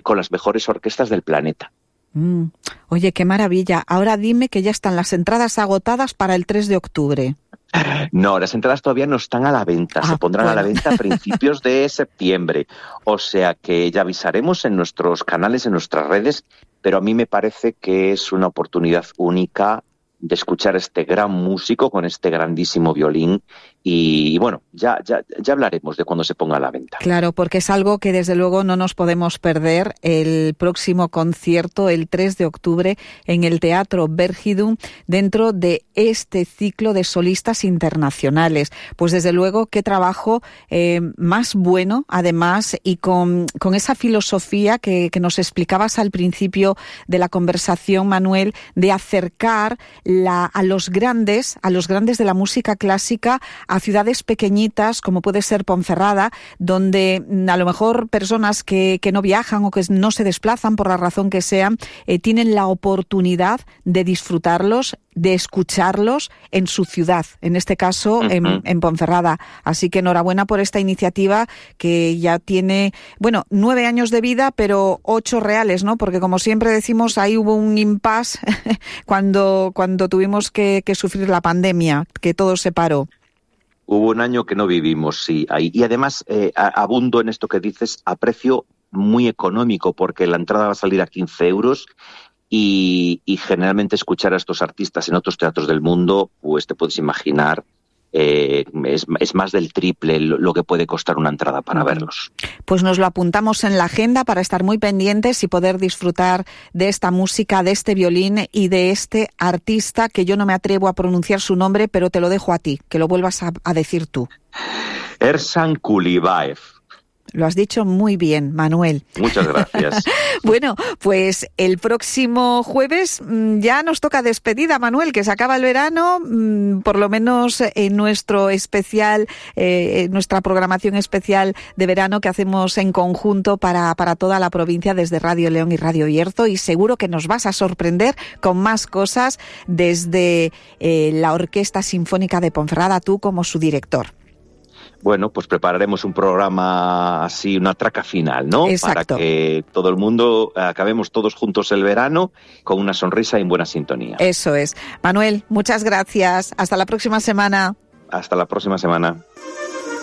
con las mejores orquestas del planeta. Oye, qué maravilla. Ahora dime que ya están las entradas agotadas para el 3 de octubre. No, las entradas todavía no están a la venta, se pondrán a la venta a principios de septiembre, o sea que ya avisaremos en nuestros canales, en nuestras redes, pero a mí me parece que es una oportunidad única de escuchar a este gran músico con este grandísimo violín y bueno, ya hablaremos de cuando se ponga a la venta. Claro, porque es algo que desde luego no nos podemos perder, el próximo concierto, el 3 de octubre, en el Teatro Vergidum, dentro de este ciclo de solistas internacionales. Pues desde luego, qué trabajo más bueno, además, y con esa filosofía que nos explicabas al principio de la conversación, Manuel, de acercar a los grandes de la música clásica a ciudades pequeñitas como puede ser Ponferrada, donde a lo mejor personas que no viajan o que no se desplazan por la razón que sea, tienen la oportunidad de disfrutarlos, de escucharlos en su ciudad, en este caso en Ponferrada. Así que enhorabuena por esta iniciativa que ya tiene, 9 años de vida, pero 8 reales, ¿no? Porque como siempre decimos, ahí hubo un impasse cuando tuvimos que sufrir la pandemia, que todo se paró. Hubo un año que no vivimos, sí, ahí. Y además, abundo en esto que dices, a precio muy económico, porque la entrada va a salir a 15 euros y generalmente escuchar a estos artistas en otros teatros del mundo, pues te puedes imaginar, es más del triple lo que puede costar una entrada para verlos. Pues nos lo apuntamos en la agenda para estar muy pendientes y poder disfrutar de esta música, de este violín y de este artista que yo no me atrevo a pronunciar su nombre, pero te lo dejo a ti, que lo vuelvas a decir tú. Ersan Kulibaev. Lo has dicho muy bien, Manuel. Muchas gracias. Bueno, pues el próximo jueves ya nos toca despedida, Manuel, que se acaba el verano, por lo menos en nuestro especial, nuestra programación especial de verano que hacemos en conjunto para toda la provincia desde Radio León y Radio Bierzo, y seguro que nos vas a sorprender con más cosas desde la Orquesta Sinfónica de Ponferrada, tú como su director. Bueno, pues prepararemos un programa así, una traca final, ¿no? Exacto. Para que todo el mundo acabemos todos juntos el verano con una sonrisa y en buena sintonía. Eso es. Manuel, muchas gracias. Hasta la próxima semana. Hasta la próxima semana.